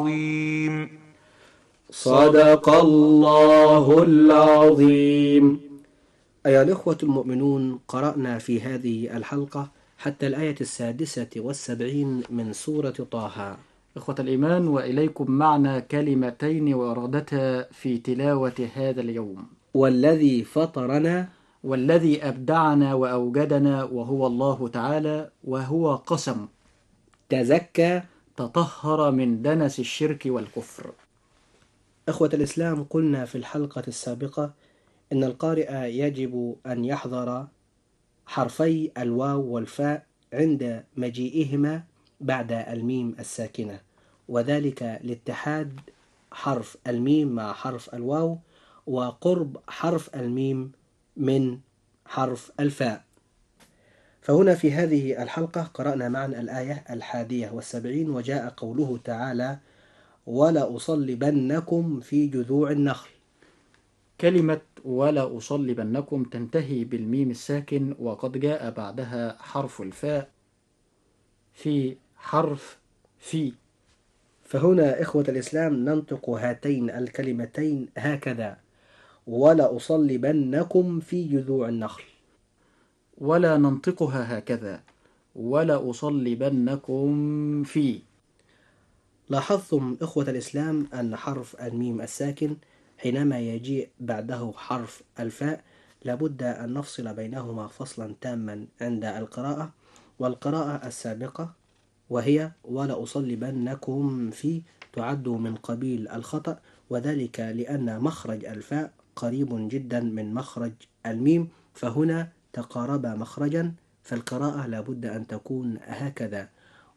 العظيم. صدق الله العظيم. أيها الإخوة المؤمنون، قرأنا في هذه الحلقة حتى الآية 76 من سورة طه. إخوة الإيمان، وإليكم معنا كلمتين وردتا في تلاوة هذا اليوم. والذي فطرنا، والذي أبدعنا وأوجدنا وهو الله تعالى، وهو قسم. تزكى، تطهر من دنس الشرك والكفر. إخوة الإسلام، قلنا في الحلقة السابقة إن القارئ يجب أن يحذر حرفي الواو والفاء عند مجيئهما بعد الميم الساكنة، وذلك لاتحاد حرف الميم مع حرف الواو وقرب حرف الميم من حرف الفاء. فهنا في هذه الحلقة قرأنا معا الآية 71، وجاء قوله تعالى: ولأصلبنكم في جذوع النخل. كلمة ولا أصلبنكم تنتهي بالميم الساكن، وقد جاء بعدها حرف الفاء في حرف في. فهنا إخوة الإسلام ننطق هاتين الكلمتين هكذا: ولأصلبنكم في جذوع النخل. ولا ننطقها هكذا: ولا أصلبنكم في. لاحظتم إخوة الإسلام أن حرف الميم الساكن حينما يجيء بعده حرف الفاء لابد أن نفصل بينهما فصلا تاما عند القراءة، والقراءة السابقة وهي ولأصلبنكم في تعد من قبيل الخطأ، وذلك لأن مخرج الفاء قريب جدا من مخرج الميم، فهنا تقاربا مخرجا، فالقراءة لابد أن تكون هكذا: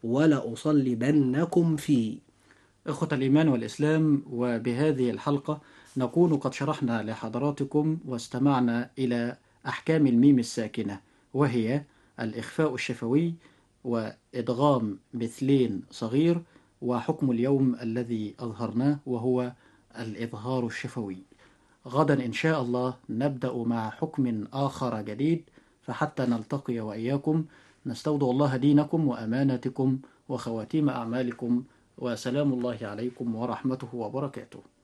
ولأصلبنكم في. إخوة الإيمان والإسلام، وبهذه الحلقة نكون قد شرحنا لحضراتكم واستمعنا إلى أحكام الميم الساكنة، وهي الإخفاء الشفوي وإدغام مثلين صغير، وحكم اليوم الذي أظهرناه وهو الإظهار الشفوي. غدا إن شاء الله نبدأ مع حكم آخر جديد، فحتى نلتقي وإياكم نستودع الله دينكم وأماناتكم وخواتيم أعمالكم، وسلام الله عليكم ورحمته وبركاته.